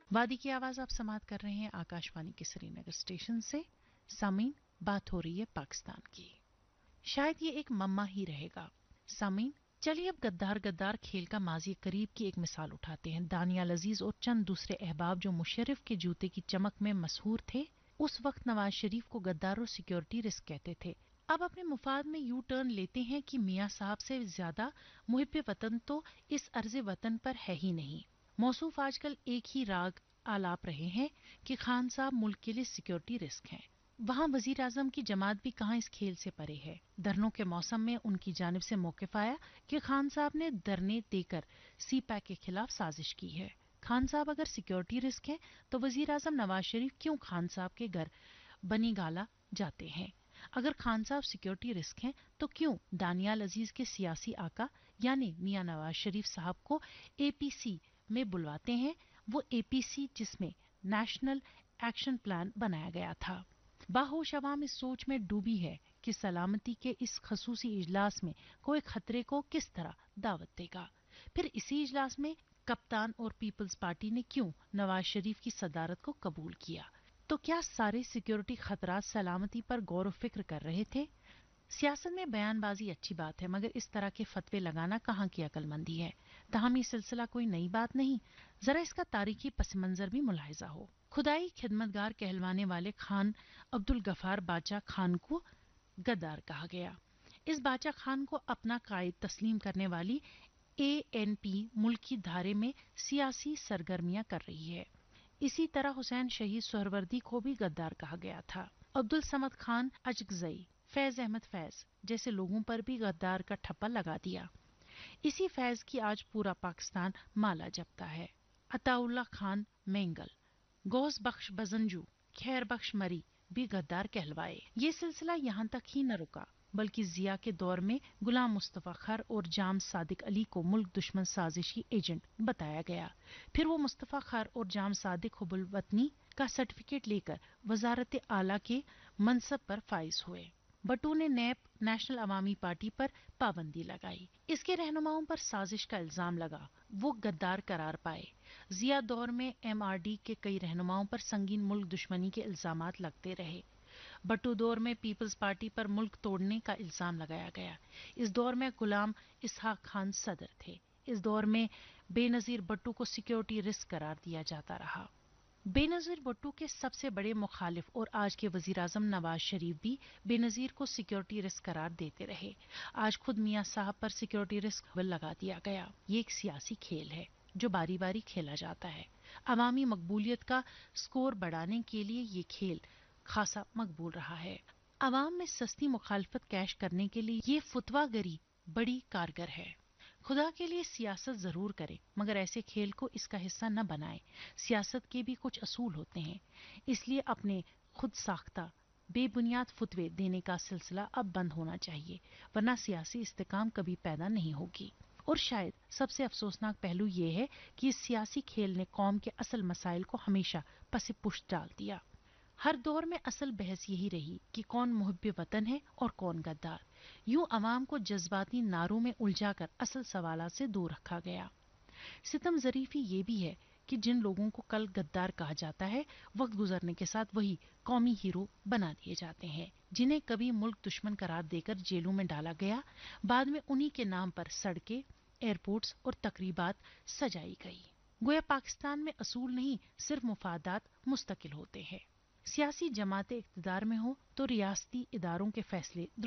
वादी की आवाज आप समाप्त कर रहे हैं आकाशवाणी के श्रीनगर स्टेशन से। सामीन, बात हो रही है पाकिस्तान की। शायद ये एक मम्मा ही रहेगा। सामीन, चलिए अब गद्दार गद्दार खेल का माजी करीब की एक मिसाल उठाते हैं। दानियाल अजीज और चंद दूसरे अहबाब जो मुशर्रफ के जूते की चमक में मशहूर थे, उस वक्त नवाज शरीफ को गद्दार और सिक्योरिटी रिस्क कहते थे। अब अपने मुफाद में यू टर्न लेते हैं कि मियाँ साहब से ज्यादा मुहिब वतन तो इस अर्ज वतन पर है ही नहीं। मौसूफ आजकल एक ही राग आलाप रहे हैं कि खान साहब मुल्क के लिए सिक्योरिटी रिस्क हैं। वहां वजीर आजम की जमात भी कहां इस खेल से परे है। धरनों के मौसम में उनकी जानिब से मौकिफ आया कि खान साहब ने धरने देकर सी पैक के खिलाफ साजिश की है। खान साहब अगर सिक्योरिटी रिस्क है तो वजीर आजम नवाज शरीफ क्यों खान साहब के घर बनी गाला जाते हैं? अगर खान साहब सिक्योरिटी रिस्क हैं तो क्यों दानियाल अजीज के सियासी आका यानी मियां नवाज शरीफ साहब को एपीसी में बुलवाते हैं? वो एपीसी जिसमें नेशनल एक्शन प्लान बनाया गया था। बाहोश अवाम इस सोच में डूबी है कि सलामती के इस खसूसी इजलास में कोई खतरे को किस तरह दावत देगा। फिर इसी इजलास में कप्तान और पीपल्स पार्टी ने क्यों नवाज शरीफ की सदारत को कबूल किया? तो क्या सारे सिक्योरिटी खतरात सलामती पर गौर व फिक्र कर रहे थे? सियासत में बयानबाजी अच्छी बात है, मगर इस तरह के फतवे लगाना कहाँ की अक्लमंदी है? ताहम ये सिलसिला कोई नई बात नहीं। जरा इसका तारीखी पस मंजर भी मुलाहिजा हो। खुदाई खिदमतगार कहलवाने वाले खान अब्दुल गफार बाचा खान को गद्दार कहा गया। इस बाचा खान को अपना कायद तस्लीम करने वाली एएनपी मुल्क की धारे में सियासी सरगर्मियां कर रही है। इसी तरह हुसैन शहीद सोहरवर्दी को भी गद्दार कहा गया था। अब्दुल समद खान अजगजई, फैज अहमद फैज जैसे लोगों पर भी गद्दार का ठप्पा लगा दिया। इसी फैज की आज पूरा पाकिस्तान माला जपता है। अताउल्ला खान मेंगल, गौस बख्श बजंजू, खैर बख्श मरी भी गद्दार कहलवाए। ये सिलसिला यहाँ तक ही न रुका, बल्कि जिया के दौर में गुलाम मुस्तफा खर और जाम सादिक अली को मुल्क दुश्मन साजिशी एजेंट बताया गया। फिर वो मुस्तफा खर और जाम सादिक हुबुल वतनी का सर्टिफिकेट लेकर वजारत आला के मनसब पर फाइज हुए। भट्टू ने नैप नेशनल अवामी पार्टी पर पाबंदी लगाई। इसके रहनुमाओं पर साजिश का इल्जाम लगा, वो गद्दार करार पाए। जिया दौर में एमआरडी के कई रहनुमाओं पर संगीन मुल्क दुश्मनी के इल्जामात लगते रहे। भट्टू दौर में पीपल्स पार्टी पर मुल्क तोड़ने का इल्जाम लगाया गया। इस दौर में गुलाम इसहाक खान सदर थे। इस दौर में बेनजीर भट्टू को सिक्योरिटी रिस्क करार दिया जाता रहा। बेनजीर भट्टू के सबसे बड़े मुखालिफ और आज के वजीर आजम नवाज शरीफ भी बेनजीर को सिक्योरिटी रिस्क करार देते रहे। आज खुद मियां साहब पर सिक्योरिटी रिस्क लगा दिया गया। ये एक सियासी खेल है जो बारी बारी खेला जाता है। अवामी मकबूलियत का स्कोर बढ़ाने के लिए ये खेल खासा मकबूल रहा है। अवाम में सस्ती मुखालफत कैश करने के लिए ये फुतवागरी बड़ी कारगर है। खुदा के लिए सियासत जरूर करें, मगर ऐसे खेल को इसका हिस्सा न बनाएं। सियासत के भी कुछ असूल होते हैं, इसलिए अपने खुद साख्ता बेबुनियाद फुतवे देने का सिलसिला अब बंद होना चाहिए, वरना सियासी इस्तेकाम कभी पैदा नहीं होगी। और शायद सबसे अफसोसनाक पहलू ये है कि इस सियासी खेल ने कौम के असल मसाइल को हमेशा पसे पुष्ट डाल दिया। हर दौर में असल बहस यही रही कि कौन मुहिब वतन है और कौन गद्दार। यूं अवाम को जज्बाती नारों में उलझाकर असल सवालात से दूर रखा गया। सितम ज़रीफी ये भी है कि जिन लोगों को कल गद्दार कहा जाता है, वक्त गुजरने के साथ वही कौमी हीरो बना दिए जाते हैं। जिन्हें कभी मुल्क दुश्मन करार देकर जेलों में डाला गया, बाद में उन्हीं के नाम पर सड़कें, एयरपोर्ट्स और तकरीबात सजाई गई। गोया पाकिस्तान में असूल नहीं, सिर्फ मुफादात मुस्तकिल होते हैं। सियासी जमातें इख्तिदार में हो तो रियासती इदारों के फैसले